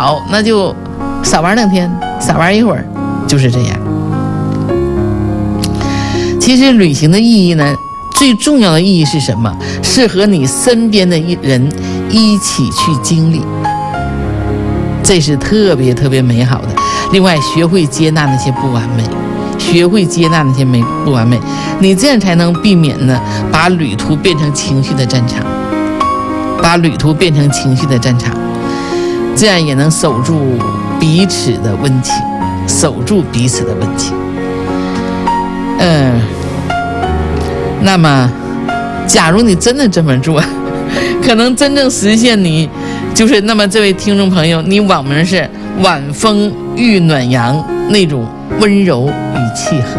好，那就少玩2天，少玩一会儿，就是这样。其实旅行的意义呢，最重要的意义是什么？是和你身边的人一起去经历，这是特别特别美好的。另外，学会接纳那些不完美，学会接纳那些不完美，你这样才能避免呢把旅途变成情绪的战场，把旅途变成情绪的战场，这样也能守住彼此的温情，守住彼此的温情。那么假如你真的这么做，可能真正实现你就是那么这位听众朋友，你网名是晚风遇暖阳那种温柔与契合。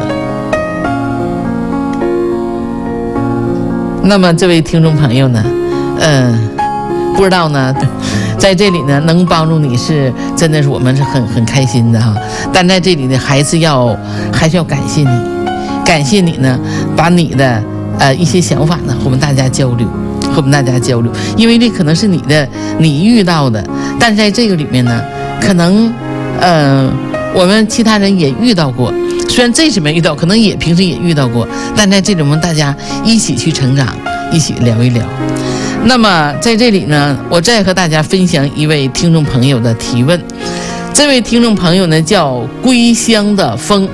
那么这位听众朋友呢，不知道呢，在这里呢能帮助你是真的是我们是很开心的哈。但在这里呢还是要感谢你，感谢你呢把你的一些想法呢和我们大家交流，因为这可能是你遇到的，但在这个里面呢，可能我们其他人也遇到过，虽然这次没遇到，可能也平时也遇到过，但在这里我们大家一起去成长，一起聊一聊。那么在这里呢，我再和大家分享一位听众朋友的提问。这位听众朋友呢叫归乡的风，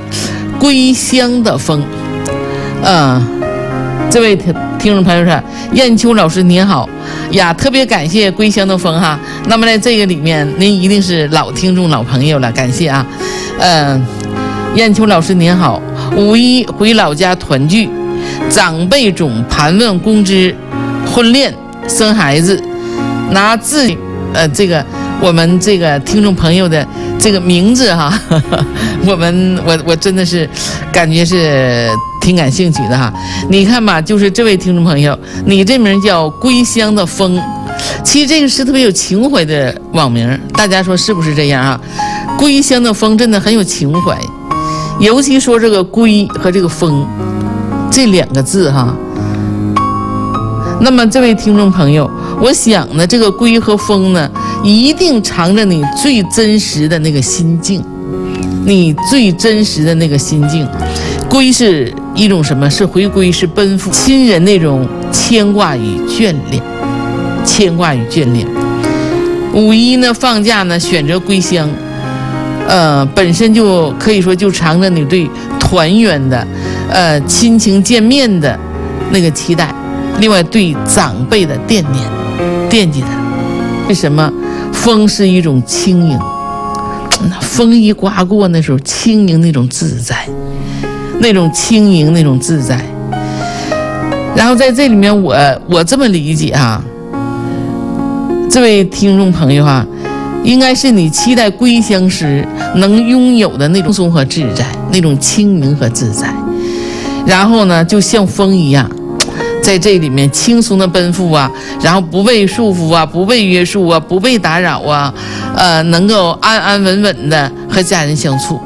这位听众朋友说：“燕秋老师您好呀，特别感谢归乡的风哈。那么在这个里面，您一定是老听众、老朋友了，感谢啊。燕秋老师您好，5一回老家团聚，长辈总盘问工资、婚恋、生孩子，拿自己我们这个听众朋友的这个名字哈，我真的是感觉是挺感兴趣的哈。你看吧，就是这位听众朋友，你这名叫归乡的风，其实这个是特别有情怀的网名，大家说是不是这样啊？归乡的风真的很有情怀，尤其说这个归和这个风这2个字哈。那么这位听众朋友，我想呢，这个归和风呢，一定藏着你最真实的那个心境，你最真实的那个心境。归是一种什么？是回归，是奔赴亲人那种牵挂与眷恋，5一呢放假呢选择归乡，本身就可以说就藏着你对团圆的，亲情见面的那个期待。另外对长辈的惦记他。为什么？风是一种轻盈，风一刮过那时候轻盈那种自在，那种轻盈那种自在。然后在这里面我这么理解哈，这位听众朋友哈，应该是你期待归乡时能拥有的那种轻松和自在，那种轻盈和自在。然后呢就像风一样，在这里面轻松的奔赴啊，然后不被束缚啊，不被约束啊，不被打扰啊，能够安安稳稳的和家人相处。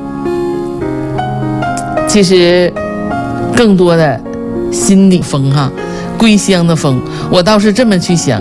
其实更多的心理风哈，归乡的风，我倒是这么去想。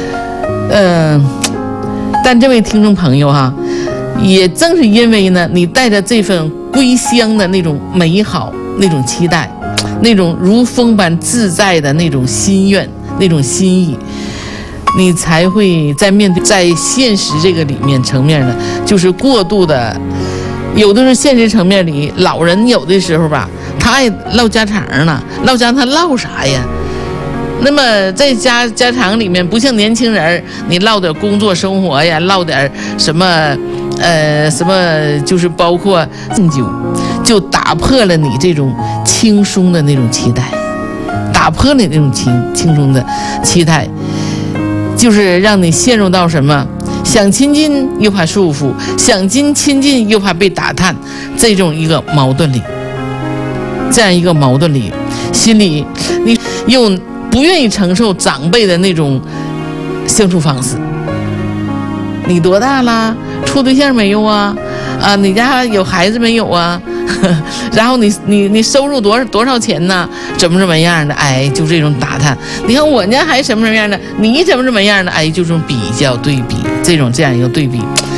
但这位听众朋友哈，也正是因为呢，你带着这份归乡的那种美好，那种期待，那种如风般自在的那种心愿，那种心意，你才会在面对在现实这个里面层面呢，就是过度的，有的是现实层面里，老人有的时候吧，他爱唠家常呢，唠家他唠啥呀？那么在家常里面，不像年轻人，你唠点工作生活呀，唠点什么就是包括就打破了你这种轻松的那种期待，打破了那种轻松的期待，就是让你陷入到什么想亲近又怕束缚，想亲近又怕被打探，这种一个矛盾里，这样一个矛盾里，心里你又不愿意承受长辈的那种相处方式。你多大了？处对象没有啊？你家有孩子没有啊？然后你收入多少钱呢？怎么样的？哎，就这种打探。你看我家还什么样的？你怎么样的？哎，就这种比较对比，这样一个对比，